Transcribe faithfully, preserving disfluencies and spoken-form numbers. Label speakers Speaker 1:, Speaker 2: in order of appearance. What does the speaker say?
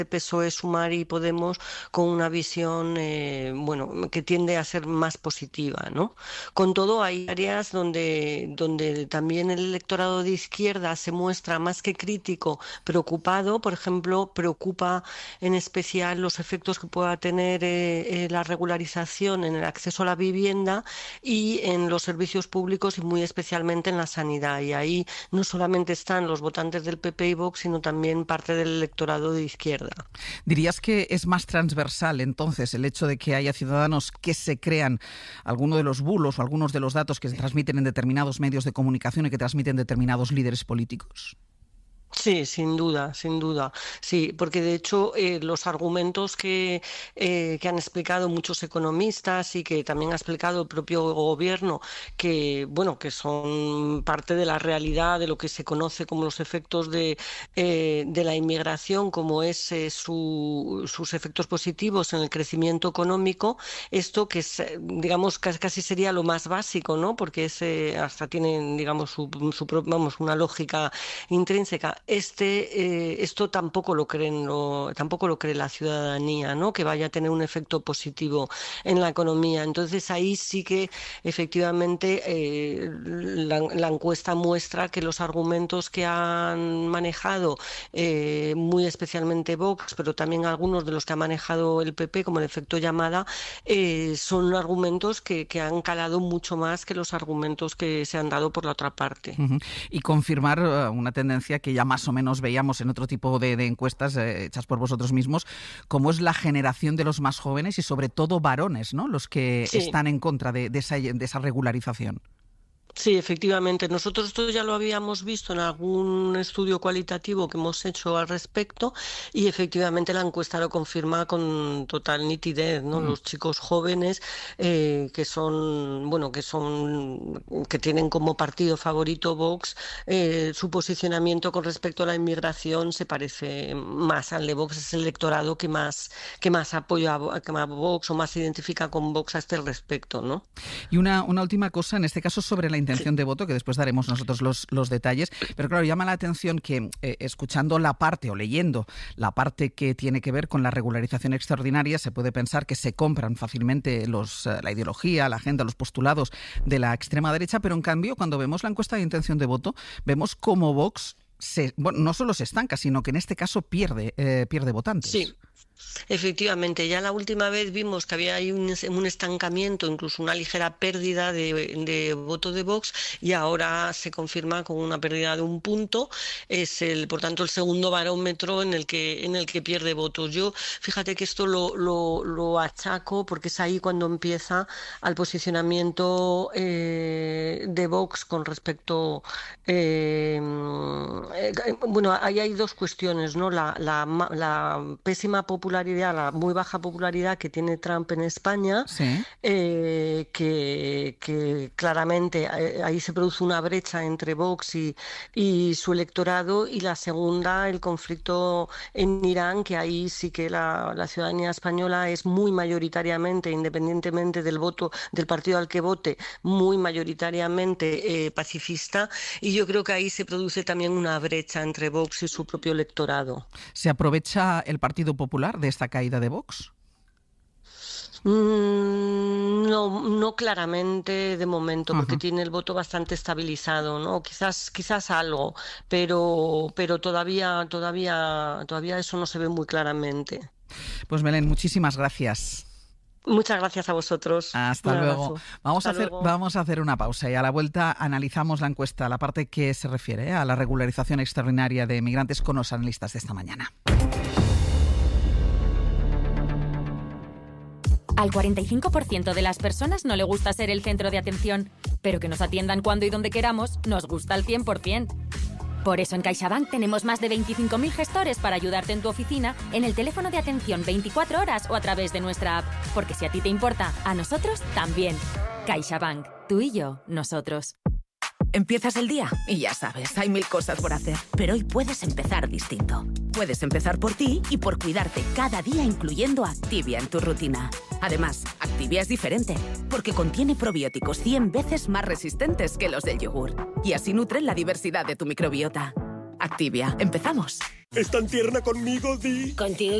Speaker 1: P S O E, Sumar y Podemos con una visión eh, bueno, que tiende a ser más positiva, ¿no? Con todo, hay áreas donde, donde también el electorado de izquierda se muestra más que crítico, preocupado. Por ejemplo, preocupa en especial los efectos que pueda tener eh, eh, la regularización en el acceso a la vivienda y en los servicios públicos, y muy especialmente en la sanidad. Y ahí no solamente están los votantes del P P y Vox, sino también parte del electorado de izquierda.
Speaker 2: ¿Dirías que es más transversal entonces el hecho de que haya ciudadanos que se crean alguno de los bulos o algunos de los datos que se transmiten en determinados medios de comunicación y que transmiten determinados líderes políticos?
Speaker 1: Sí, sin duda, sin duda. Sí, porque de hecho eh, los argumentos que, eh, que han explicado muchos economistas y que también ha explicado el propio gobierno, que bueno, que son parte de la realidad de lo que se conoce como los efectos de, eh, de la inmigración, como es eh, su, sus efectos positivos en el crecimiento económico. Esto que es, digamos, casi, casi sería lo más básico, ¿no? Porque es, eh, hasta tienen, digamos, su, su, vamos, una lógica intrínseca. Este, eh, esto tampoco lo creen, lo, tampoco lo cree la ciudadanía, ¿no? Que vaya a tener un efecto positivo en la economía. Entonces ahí sí que efectivamente eh, la, la encuesta muestra que los argumentos que han manejado eh, muy especialmente Vox, pero también algunos de los que ha manejado el P P, como el efecto llamada, eh, son argumentos que, que han calado mucho más que los argumentos que se han dado por la otra parte.
Speaker 2: Uh-huh. Y confirmar uh, una tendencia que ya más o menos veíamos en otro tipo de, de encuestas eh, hechas por vosotros mismos, como es la generación de los más jóvenes y sobre todo varones, ¿no? Los que sí. están en contra de, de, esa, de esa regularización.
Speaker 1: Sí, efectivamente. Nosotros esto ya lo habíamos visto en algún estudio cualitativo que hemos hecho al respecto, y efectivamente la encuesta lo confirma con total nitidez, ¿no? Mm. Los chicos jóvenes eh, que son, bueno, que son, que tienen como partido favorito Vox, eh, su posicionamiento con respecto a la inmigración se parece más al de Vox. Es el electorado que más, que más apoya a, que más a Vox o más se identifica con Vox a este respecto, ¿no?
Speaker 2: Y una, una última cosa, en este caso sobre la intención de voto, que después daremos nosotros los, los detalles, pero claro, llama la atención que eh, escuchando la parte o leyendo la parte que tiene que ver con la regularización extraordinaria, se puede pensar que se compran fácilmente los, eh, la ideología, la agenda, los postulados de la extrema derecha, pero en cambio cuando vemos la encuesta de intención de voto, vemos cómo Vox se, bueno, no solo se estanca, sino que en este caso pierde, eh, pierde votantes.
Speaker 1: Sí. Efectivamente, ya la última vez vimos que había ahí un, un estancamiento, incluso una ligera pérdida de, de voto de Vox, y ahora se confirma con una pérdida de un punto. Es el, por tanto, el segundo barómetro en el que en el que pierde votos. Yo, fíjate que esto lo, lo, lo achaco porque es ahí cuando empieza al posicionamiento eh, de Vox con respecto. Eh, eh, bueno, ahí hay dos cuestiones, ¿no? La, la, la pésima popularidad, la muy baja popularidad que tiene Trump en España,
Speaker 2: sí.
Speaker 1: eh, que, que claramente eh, ahí se produce una brecha entre Vox y, y su electorado, y la segunda, el conflicto en Irán, que ahí sí que la, la ciudadanía española es muy mayoritariamente, independientemente del voto del partido al que vote, muy mayoritariamente eh, pacifista, y yo creo que ahí se produce también una brecha entre Vox y su propio electorado.
Speaker 2: ¿Se aprovecha el Partido Popular de esta caída de Vox?
Speaker 1: Mm, no, no claramente de momento, porque uh-huh. tiene el voto bastante estabilizado, ¿no? Quizás, quizás algo, pero, pero todavía, todavía, todavía eso no se ve muy claramente.
Speaker 2: Pues Belén, muchísimas gracias.
Speaker 1: Muchas gracias a vosotros.
Speaker 2: Hasta luego. Vamos a, hacer, vamos a hacer una pausa y a la vuelta analizamos la encuesta, la parte que se refiere ¿eh? a la regularización extraordinaria de migrantes con los analistas de esta mañana.
Speaker 3: Al cuarenta y cinco por ciento de las personas no le gusta ser el centro de atención, pero que nos atiendan cuando y donde queramos nos gusta al cien por ciento. Por eso en CaixaBank tenemos más de veinticinco mil gestores para ayudarte en tu oficina, en el teléfono de atención veinticuatro horas o a través de nuestra app. Porque si a ti te importa, a nosotros también. CaixaBank. Tú y yo, nosotros.
Speaker 4: Empiezas el día y ya sabes, hay mil cosas por hacer. Pero hoy puedes empezar distinto. Puedes empezar por ti y por cuidarte cada día, incluyendo Activia en tu rutina. Además, Activia es diferente, porque contiene probióticos cien veces más resistentes que los del yogur. Y así nutren la diversidad de tu microbiota. Activia, empezamos.
Speaker 5: ¿Es tan tierna conmigo, Di?
Speaker 6: Contigo